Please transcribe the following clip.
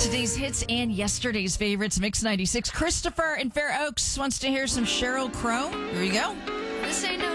Today's hits and yesterday's favorites. Mix 96. Christopher in Fair Oaks wants to hear some Sheryl Crow. Here we go. This ain't no